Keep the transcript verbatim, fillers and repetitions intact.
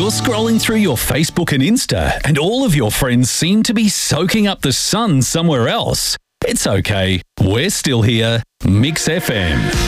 You're scrolling through your Facebook and Insta, and all of your friends seem to be soaking up the sun somewhere else. It's okay. We're still here. Mix F M.